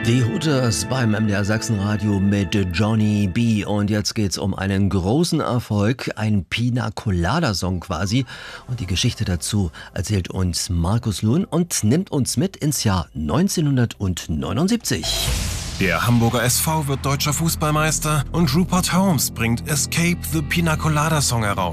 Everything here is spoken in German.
Die Hooters beim MDR Sachsenradio mit Johnny B. Und jetzt geht's um einen großen Erfolg, ein Pina Colada Song quasi. Und die Geschichte dazu erzählt uns Markus Luhn und nimmt uns mit ins Jahr 1979. Der Hamburger SV wird deutscher Fußballmeister und Rupert Holmes bringt Escape the Pina Colada Song heraus.